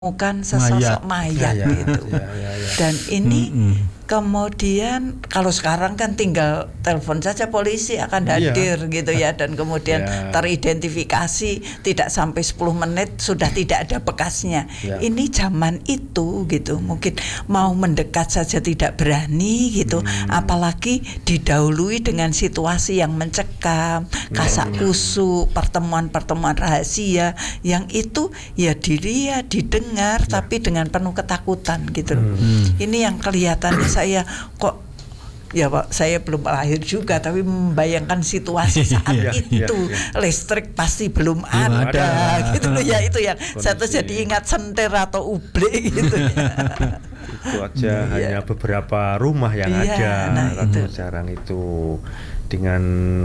bukan sesosok mayat gitu. Dan ini kemudian kalau sekarang kan tinggal telepon saja polisi akan hadir gitu ya, dan kemudian teridentifikasi tidak sampai 10 menit sudah tidak ada bekasnya. Ini zaman itu gitu, mungkin mau mendekat saja tidak berani gitu, apalagi didahului dengan situasi yang mencekam, kasak kusuk, pertemuan-pertemuan rahasia yang itu ya dilihat, didengar tapi dengan penuh ketakutan gitu. Ini yang kelihatannya saya kok ya Pak, saya belum lahir juga tapi membayangkan situasi saat itu listrik pasti belum ada gitu loh ya, itu yang satu jadi ingat sentir atau ublek gitu ya. Itu aja hanya beberapa rumah yang ada sekarang itu dengan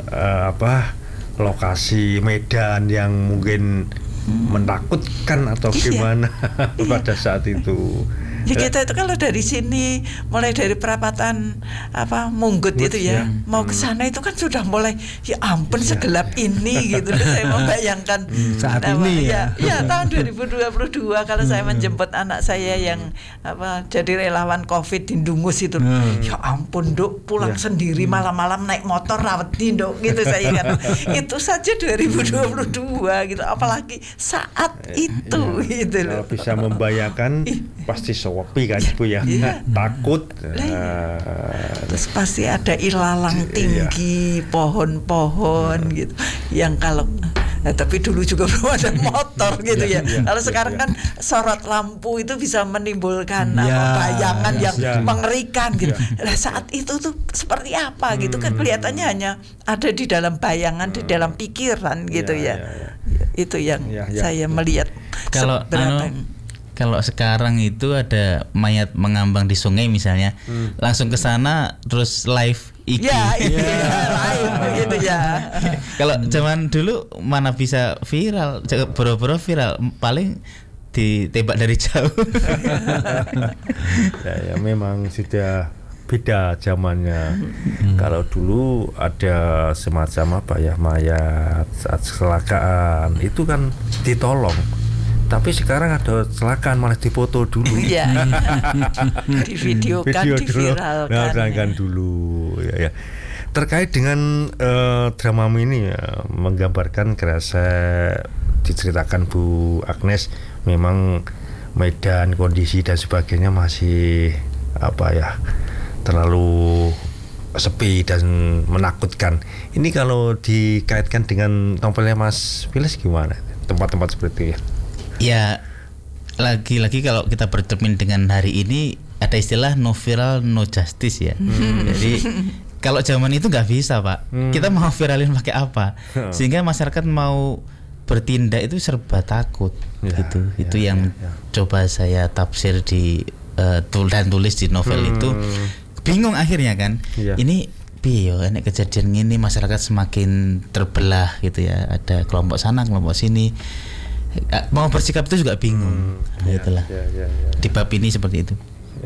lokasi medan yang mungkin menakutkan atau gimana pada saat itu. Ya kita itu kalau dari sini mulai dari perapatan Munggut itu ya, mau ke sana itu kan sudah mulai ya ampun segelap ini gitu. Saya membayangkan saat ini ya tahun 2022 kalau saya menjemput anak saya yang jadi relawan Covid di Dungus itu. Ya ampun Dok, pulang sendiri malam-malam naik motor rawati Dok gitu saya kan. Itu saja 2022 gitu, apalagi saat itu gitu loh. Kalau bisa membayangkan pasti sepi kan Ibu ya, takut. Terus pasti ada ilalang tinggi, pohon-pohon gitu. Yang kalau tapi dulu juga belum ada motor gitu ya. Kalau sekarang kan sorot lampu itu bisa menimbulkan bayangan yang mengerikan gitu. Nah saat itu tuh seperti apa gitu kan, kelihatannya hanya ada di dalam bayangan, di dalam pikiran gitu ya. Itu yang saya melihat. Kalau sekarang itu ada mayat mengambang di sungai misalnya, langsung ke sana terus live IG. Live begitu ya. Kalau zaman dulu mana bisa viral, boro-boro viral, paling ditembak dari jauh. ya memang sudah beda zamannya. Kalau dulu ada semacam mayat saat kecelakaan itu kan ditolong. Tapi sekarang ada kecelakaan malah difoto dulu. Divideokan, diviralkan. Dulu. Ya. Terkait dengan drama ini menggambarkan kerasa diceritakan Bu Agnes, memang medan, kondisi dan sebagainya masih terlalu sepi dan menakutkan. Ini kalau dikaitkan dengan novelnya Mas Files gimana? Tempat-tempat seperti itu. Ya, lagi-lagi kalau kita bercermin dengan hari ini ada istilah no viral no justice ya. Jadi kalau zaman itu nggak bisa Pak. Kita mau viralin pakai apa? Sehingga masyarakat mau bertindak itu serba takut gitu. Itu yang coba saya tafsir di dan tulis di novel itu. Bingung akhirnya kan. Ini piye enek kejadian ini, masyarakat semakin terbelah gitu ya. Ada kelompok sana, kelompok sini. Mau bersikap itu juga bingung. Itulah. Di bab ini seperti itu.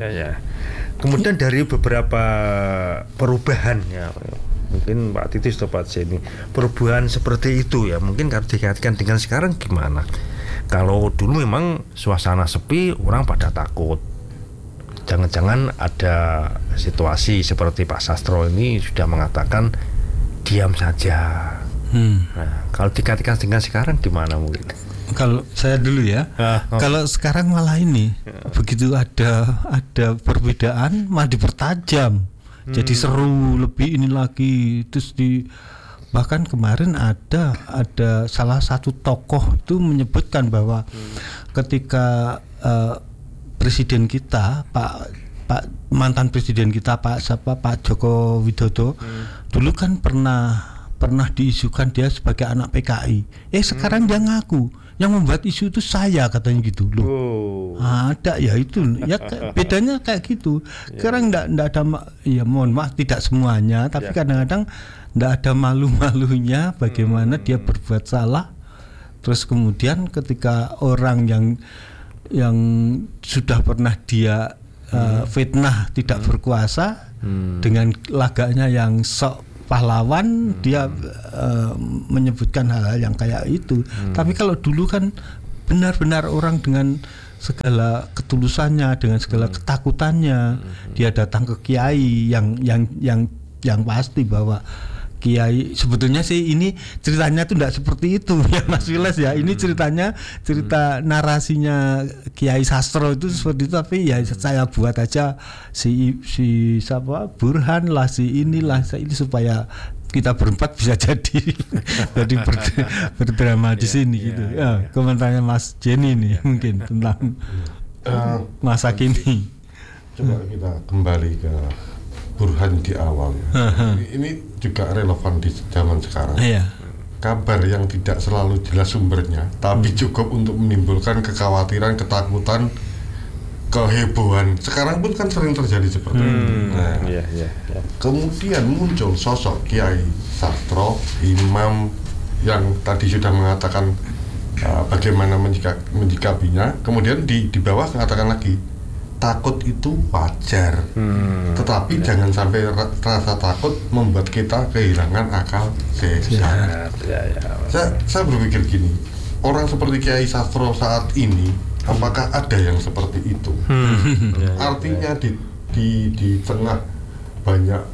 Kemudian dari beberapa perubahan mungkin Pak Titis atau Pak Zeni, perubahan seperti itu ya, mungkin kalau dikaitkan dengan sekarang gimana? Kalau dulu memang suasana sepi, orang pada takut. Jangan-jangan ada situasi seperti Pak Sastro ini sudah mengatakan diam saja. Nah, kalau dikaitkan dengan sekarang gimana mungkin? Kalau saya dulu ya, kalau sekarang malah ini begitu ada perbedaan malah dipertajam, jadi seru lebih ini lagi. Terus bahkan kemarin ada salah satu tokoh itu menyebutkan bahwa ketika presiden kita Pak mantan presiden kita Pak Joko Widodo dulu kan pernah diisukan dia sebagai anak PKI. Sekarang dia ngaku yang membuat isu itu saya, katanya gitu loh. Ada ya itu ya bedanya kayak gitu. Sekarang enggak ada mohon maaf tidak semuanya, tapi kadang-kadang enggak ada malu-malunya bagaimana dia berbuat salah. Terus kemudian ketika orang yang sudah pernah dia fitnah tidak berkuasa dengan lagaknya yang sok pahlawan, dia menyebutkan hal-hal yang kayak itu. Tapi kalau dulu kan benar-benar orang dengan segala ketulusannya, dengan segala ketakutannya, dia datang ke kiai yang pasti bahwa kiai sebetulnya sih ini ceritanya tuh tidak seperti itu ya Mas Viles ya. Ini cerita narasinya Kiai Sastro itu seperti itu, tapi ya saya buat aja si siapa Burhan lah, si inilah ini supaya kita berempat bisa jadi berdrama di sini gitu. Ya, komentarnya Mas Jenny nih mungkin tentang masa kini. Coba kita kembali ke Burhan di awal. Ini juga relevan di zaman sekarang. Kabar yang tidak selalu jelas sumbernya, tapi cukup untuk menimbulkan kekhawatiran, ketakutan, kehebohan. Sekarang pun kan sering terjadi seperti itu. Kemudian muncul sosok Kiai Sastro, imam yang tadi sudah mengatakan bagaimana menyikapinya. Kemudian di bawah mengatakan lagi, takut itu wajar, tetapi jangan sampai rasa takut membuat kita kehilangan akal sehat. Saya berpikir gini, orang seperti Kiai Sastro saat ini, apakah ada yang seperti itu? Artinya di tengah banyak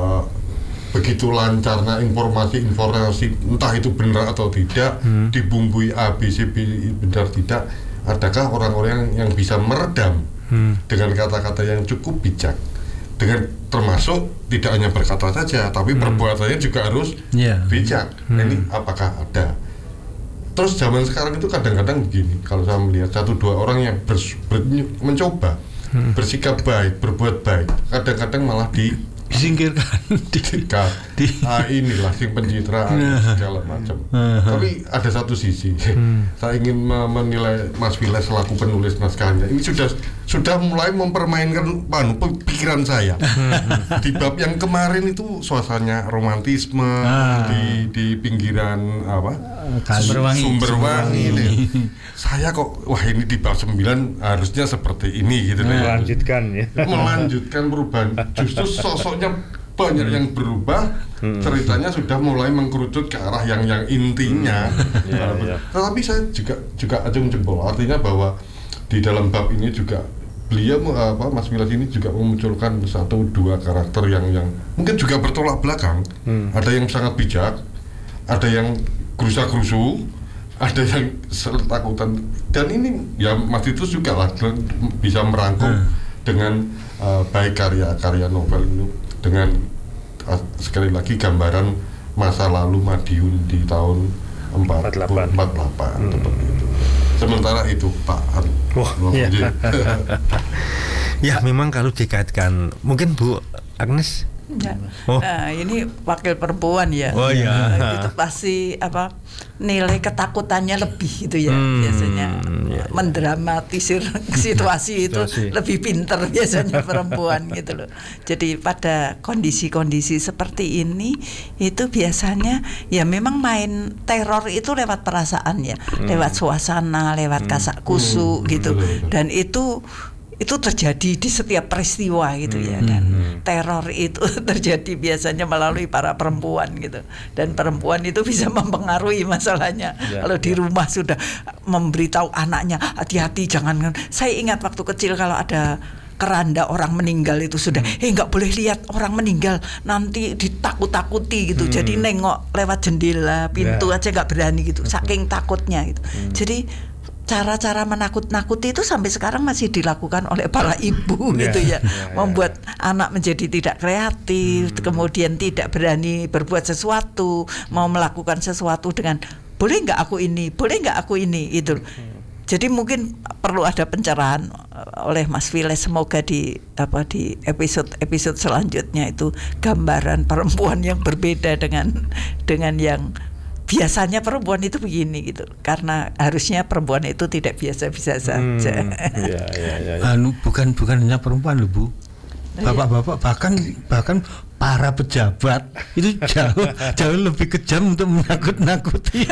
begitu lancarnya informasi entah itu benar atau tidak, dibumbui A, B, C, B, benar tidak, adakah orang-orang yang bisa meredam dengan kata-kata yang cukup bijak, dengan termasuk tidak hanya berkata saja tapi perbuatannya juga harus bijak. Ini apakah ada? Terus zaman sekarang itu kadang-kadang begini, kalau saya melihat 1-2 orang yang mencoba bersikap baik, berbuat baik, kadang-kadang malah disingkirkan, inilah sing pencitraan segala macam. Tapi ada satu sisi, saya ingin menilai Mas Viles selaku penulis naskahnya. Ini sudah mulai mempermainkan pikiran saya. Di bab yang kemarin itu suasananya romantisme di pinggiran Sumberwangi ini. Saya kok ini di bab 9 harusnya seperti ini gitu. Melanjutkan perubahan. Justru sosoknya banyak yang berubah, ceritanya sudah mulai mengkerucut ke arah yang intinya. Tetapi saya juga acung jempol, artinya bahwa di dalam bab ini juga beliau Mas Viles ini juga memunculkan 1-2 karakter yang mungkin juga bertolak belakang. Ada yang sangat bijak, ada yang gerusa-gerusu, ada yang takutan, dan ini ya Mas Titus juga lah bisa merangkum dengan baik karya novel ini, dengan sekali lagi gambaran masa lalu Madiun di tahun 48 seperti itu. Sementara itu Pak ya memang kalau dikaitkan mungkin Bu Agnes. Nah, ini wakil perempuan ya. Itu pasti nilai ketakutannya lebih gitu ya. Biasanya mendramatisir situasi itu lebih pinter biasanya perempuan gitu loh. Jadi pada kondisi-kondisi seperti ini itu biasanya ya memang main teror itu lewat perasaan ya, lewat suasana, lewat kasak kusuk gitu. Dan itu terjadi di setiap peristiwa gitu ya, dan teror itu terjadi biasanya melalui para perempuan gitu, dan perempuan itu bisa mempengaruhi masalahnya. Kalau di rumah sudah memberitahu anaknya hati-hati jangan. Saya ingat waktu kecil kalau ada keranda orang meninggal itu sudah nggak boleh lihat orang meninggal, nanti ditakut-takuti gitu. Jadi nengok lewat jendela pintu aja nggak berani gitu, saking takutnya gitu. Jadi cara-cara menakut-nakuti itu sampai sekarang masih dilakukan oleh para ibu gitu ya. Membuat anak menjadi tidak kreatif, kemudian tidak berani berbuat sesuatu, mau melakukan sesuatu dengan boleh nggak aku ini gitu. Jadi mungkin perlu ada pencerahan oleh Mas Viles, semoga di episode selanjutnya itu gambaran perempuan yang berbeda dengan yang biasanya perempuan itu begini gitu, karena harusnya perempuan itu tidak biasa-biasa saja. Bukan hanya perempuan loh Bu, bapak-bapak bahkan para pejabat itu jauh lebih kejam untuk menakut-nakuti.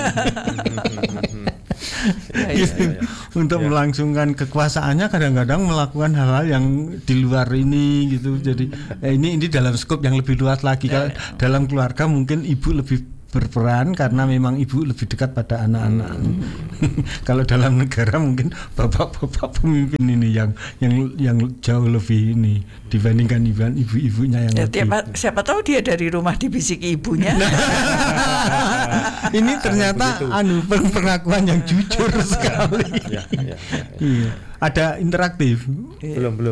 Untuk melangsungkan kekuasaannya kadang-kadang melakukan hal-hal yang di luar ini gitu. Jadi ini dalam skop yang lebih luas lagi. Kalau dalam keluarga mungkin ibu lebih berperan karena memang ibu lebih dekat pada anak-anak. Kalau dalam negara mungkin bapak-bapak pemimpin ini yang jauh lebih ini dibandingkan ibu-ibunya yang siapa tahu dia dari rumah dibisiki ibunya. Ini ternyata pengakuan yang jujur sekali. Iya. Ada interaktif? Belum.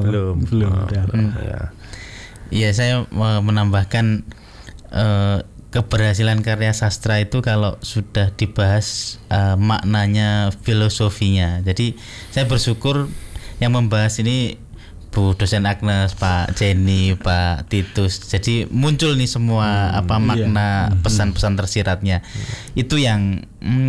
Iya, saya menambahkan keberhasilan karya sastra itu kalau sudah dibahas maknanya, filosofinya. Jadi saya bersyukur yang membahas ini Bu dosen Agnes, Pak Jenny, Pak Titus. Jadi muncul nih semua makna pesan-pesan tersiratnya. Itu yang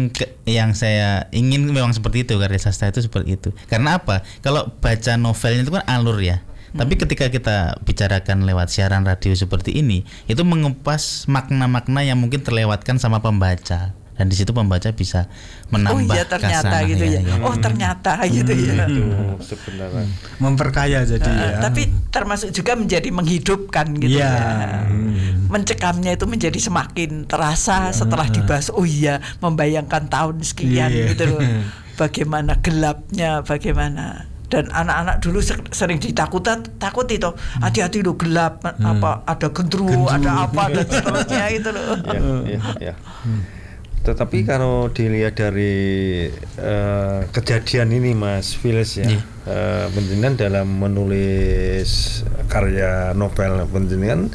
saya ingin memang seperti itu, karya sastra itu seperti itu. Karena apa? Kalau baca novelnya itu kan alur ya. Tapi ketika kita bicarakan lewat siaran radio seperti ini, itu mengepas makna-makna yang mungkin terlewatkan sama pembaca. Dan di situ pembaca bisa menambah ternyata gitu ya. Oh ternyata gitu ya. Itu sebenarnya memperkaya jadi ya. Tapi termasuk juga menjadi menghidupkan gitu ya. Mencekamnya itu menjadi semakin terasa setelah dibahas. Oh iya, membayangkan tahun sekian gitu loh. Bagaimana gelapnya, bagaimana. Dan anak-anak dulu sering takut itu, hati-hati lo gelap, apa ada gendruwo, ada apa dan seterusnya itu loh. Ya. Tetapi kalau dilihat dari kejadian ini Mas Files ya, penjenengan dalam menulis karya novel penjenengan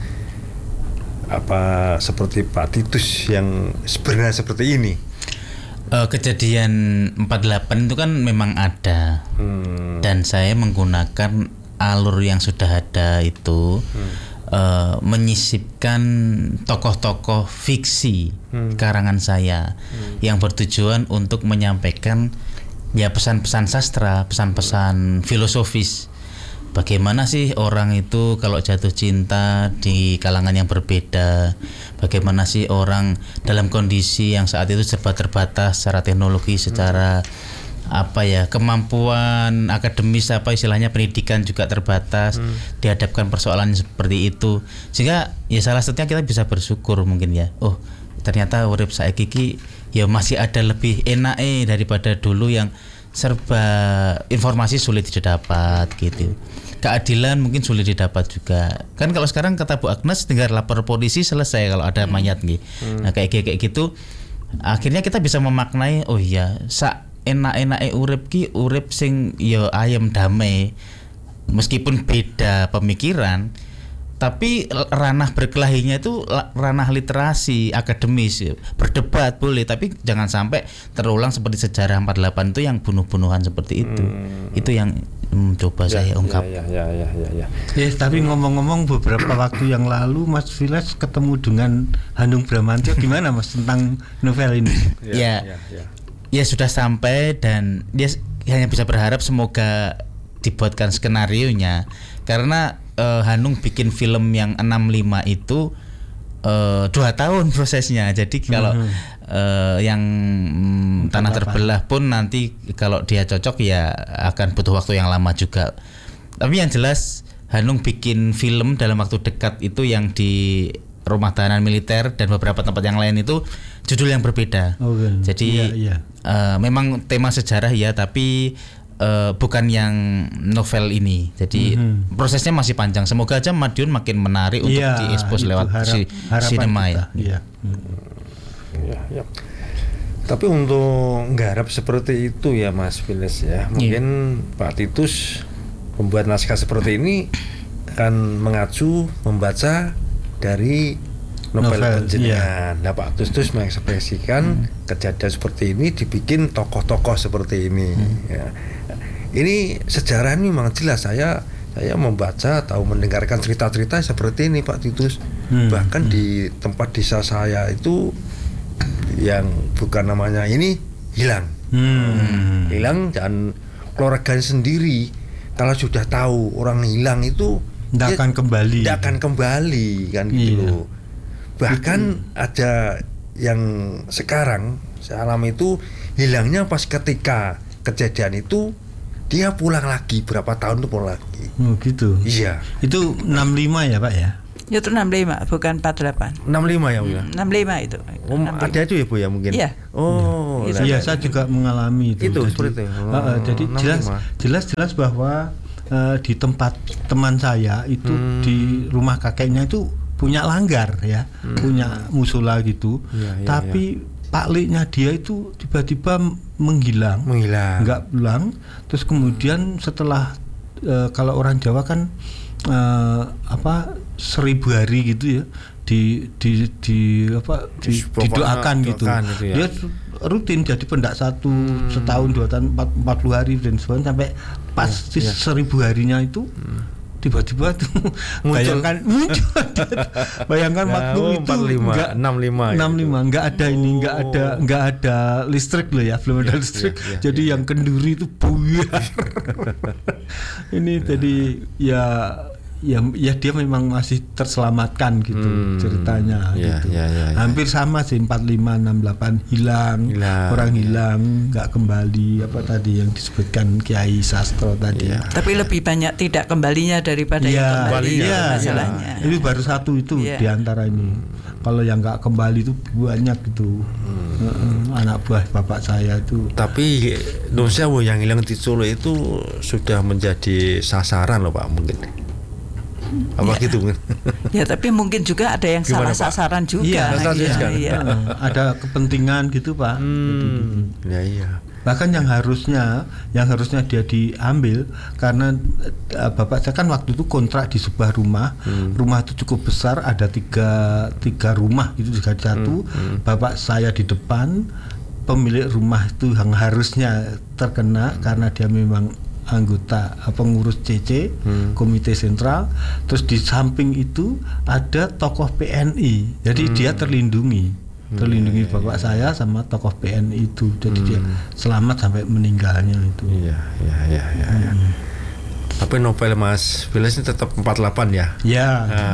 apa seperti Pak Titus yang sebenarnya seperti ini? Kejadian 48 itu kan memang ada, dan saya menggunakan alur yang sudah ada itu. Menyisipkan tokoh-tokoh fiksi karangan saya yang bertujuan untuk menyampaikan ya pesan-pesan sastra, pesan-pesan filosofis. Bagaimana sih orang itu kalau jatuh cinta di kalangan yang berbeda? Bagaimana sih orang dalam kondisi yang saat itu serba terbatas secara teknologi, secara kemampuan akademis, istilahnya pendidikan juga terbatas, dihadapkan persoalan seperti itu, sehingga ya salah satunya kita bisa bersyukur mungkin ya, oh ternyata urip saiki iki ya masih ada lebih enak daripada dulu yang serba informasi sulit didapat gitu. Keadilan mungkin sulit didapat juga. Kan kalau sekarang kata Bu Agnes, tinggal lapor polisi selesai kalau ada mayat nih. Nah kayak gitu akhirnya kita bisa memaknai, oh iya enak-enake urip sing ya ayem damai, meskipun beda pemikiran, tapi ranah berkelahinya itu ranah literasi, akademis, berdebat boleh, tapi jangan sampai terulang seperti sejarah 48 itu yang bunuh-bunuhan seperti itu. Itu yang coba saya ungkap. Ya, tapi ngomong-ngomong beberapa waktu yang lalu Mas Files ketemu dengan Hanung Bramantyo, gimana Mas tentang novel ini? Ya sudah sampai, dan dia hanya bisa berharap semoga dibuatkan skenarionya, karena Hanung bikin film yang 65 itu 2 tahun prosesnya. Jadi kalau yang Tanah Terbelah pun nanti kalau dia cocok ya akan butuh waktu yang lama juga. Tapi yang jelas Hanung bikin film dalam waktu dekat itu yang di rumah tahanan militer dan beberapa tempat yang lain itu judul yang berbeda. Jadi memang tema sejarah ya, tapi bukan yang novel ini. Jadi prosesnya masih panjang. Semoga aja Madiun makin menarik untuk diekspos lewat sinema ya. Tapi untuk nggarap seperti itu ya Mas Files ya, mungkin Pak Titus membuat naskah seperti ini akan mengacu membaca dari novel penjenengan. Nah Pak Titus mengekspresikan kejadian seperti ini dibikin tokoh-tokoh seperti ini. Ya. Ini sejarah ini memang jelas, saya membaca atau mendengarkan cerita-cerita seperti ini Pak Titus. Bahkan di tempat desa saya itu yang bukan namanya ini hilang. Hilang, dan keluarga sendiri kalau sudah tahu orang hilang itu tidak akan kembali kan gitu loh. Bahkan ada yang sekarang saya alami itu hilangnya pas ketika kejadian itu dia pulang lagi, berapa tahun itu pulang lagi. Oh gitu. Iya. Itu 65 ya Pak ya? Itu 65 bukan 48. 65 ya Bu ya. 65 itu. Ada itu ya Bu ya mungkin. Iya. Oh, iya saya juga mengalami itu. Itu seperti itu. Jadi jelas bahwa di tempat teman saya itu di rumah kakeknya itu punya langgar ya, punya musola gitu. Tapi Pak Liknya dia itu tiba-tiba menghilang, nggak pulang. Terus kemudian setelah kalau orang Jawa kan 1000 hari gitu ya, didoakan gitu. Dia rutin jadi pendak setahun 2 tahun 40 hari dan sebagainya sampai pas 1000 harinya itu tiba-tiba tuh bayangkan waktu itu 65 nggak ada ini, nggak ada listrik loh ya, belum ada listrik. Jadi yang kenduri itu buyar. Ini jadi ya dia memang masih terselamatkan gitu ceritanya gitu. Hampir sama sih 45 68 hilang. Orang hilang nggak kembali, apa tadi yang disebutkan Kiai Sastro tadi. Tapi lebih banyak tidak kembalinya daripada yang kembali masalahnya. Ini baru satu itu di antara ini. Kalau yang nggak kembali itu banyak gitu. Anak buah bapak saya itu. Tapi Indonesia yang hilang di Solo itu sudah menjadi sasaran loh Pak mungkin. Apa gitu kan? Ya tapi mungkin juga ada yang salah sasaran juga. Ada kepentingan gitu Pak. Iya. Bahkan yang harusnya dia diambil karena bapak saya kan waktu itu kontrak di sebuah rumah. Rumah itu cukup besar, ada tiga rumah itu juga satu. Bapak saya di depan, pemilik rumah itu yang harusnya terkena karena dia memang anggota pengurus CC Komite Sentral. Terus di samping itu ada tokoh PNI, jadi dia terlindungi bapak saya sama tokoh PNI itu, jadi dia selamat sampai meninggalnya itu. Iya. Tapi novel Mas Vilas ini tetap 48 ya? Iya.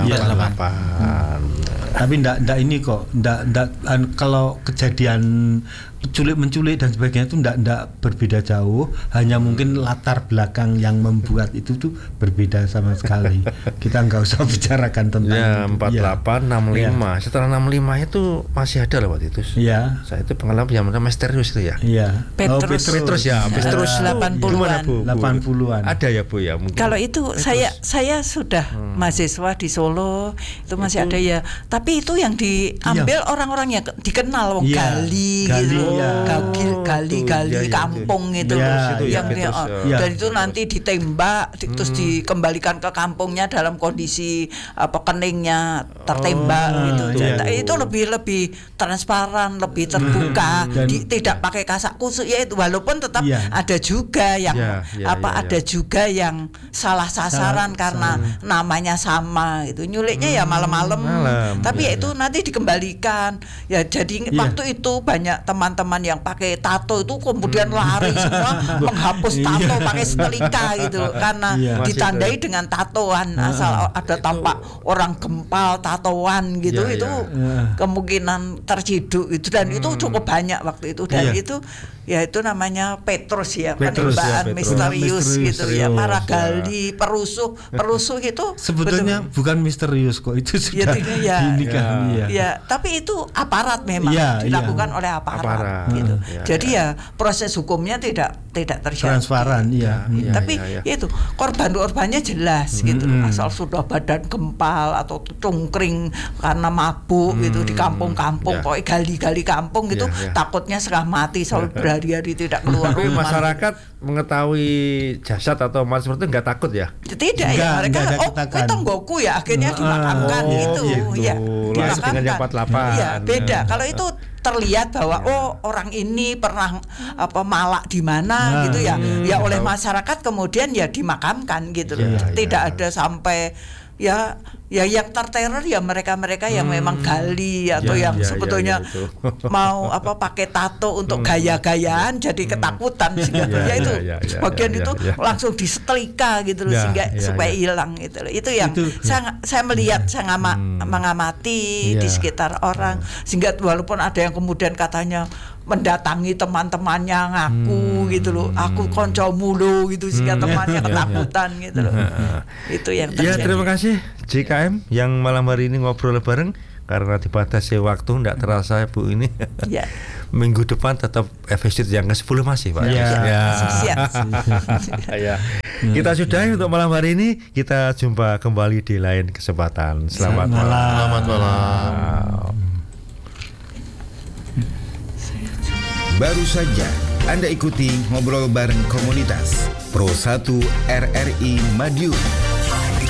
48. Tapi ndak ini kok, ndak kalau kejadian menculik dan sebagainya itu ndak berbeda jauh, hanya mungkin latar belakang yang membuat itu tuh berbeda sama sekali. Kita nggak usah bicarakan tentang ya, 48, 65. Setelah 65 itu masih ada loh waktu itu. Iya. Saya itu pengalaman yang misterius itu ya. Iya. Petrus ya. Petrus 80-an. 80-an. Ada ya Bu ya mungkin. Kalau itu saya sudah mahasiswa di Solo itu masih ada ya. Tapi itu yang diambil orang-orang yang dikenal wong Gali gitu. Gali kampung itu yang dan itu nanti ditembak terus dikembalikan ke kampungnya dalam kondisi keningnya tertembak gitu. Itu lebih transparan, lebih terbuka, tidak pakai kasak kusuk ya itu, walaupun tetap ada juga yang ada juga yang salah sasaran karena namanya sama gitu. Nyuliknya ya malam-malam. Tapi ya itu nanti dikembalikan. Ya jadi waktu itu banyak teman-teman yang pakai tato itu kemudian lari semua menghapus tato pakai setrika gitu karena ditandai dengan tatoan, asal ada tampak orang gempal tatoan gitu itu kemungkinan terciduk itu, dan itu cukup banyak waktu itu, dan itu ya itu namanya Petrus ya, penembakan misterius gitu ya, para Gali perusuh itu sebetulnya bukan misterius kok, itu sudah tapi itu aparat memang dilakukan oleh aparat gitu. Jadi ya proses hukumnya tidak terjadi transparan tapi itu korbannya jelas gitu, asal sudah badan gempal atau cungkring karena mabuk gitu di kampung-kampung kok gali-gali kampung gitu takutnya setengah mati selalu berhari-hari tidak keluar rumah. Masyarakat mengetahui jasad atau emas seperti itu nggak takut ya? Tidak ya, mereka itu nggoku ya akhirnya dimakamkan gitu. Ya dimakamkan dengan yang 48. Iya, beda. Kalau itu terlihat bahwa orang ini pernah malak di mana gitu ya. Ya oleh masyarakat kemudian ya dimakamkan gitu loh. Tidak ada sampai ya yang terteror ya mereka yang memang gali atau yang sebetulnya mau pakai tato untuk gaya-gayaan jadi ketakutan sehingga itu bagian itu langsung disetrika gitu loh sehingga supaya hilang gitu loh. Itu yang saya melihat, saya mengamati di sekitar orang, sehingga walaupun ada yang kemudian katanya mendatangi teman-temannya ngaku gitu loh, aku konco mulu gitu sehingga temannya ketakutan gitu loh. Itu yang terjadi. Ya, terima kasih JKM yang malam hari ini ngobrol bareng. Karena dibatasi waktu tidak terasa Bu ini. Ya. Minggu depan tetap episode yang ke-10 masih Pak. Ya. Kita sudahi untuk malam hari ini. Kita jumpa kembali di lain kesempatan. Selamat malam. Selamat malam. Baru saja Anda ikuti ngobrol bareng komunitas Pro 1 RRI Madiun.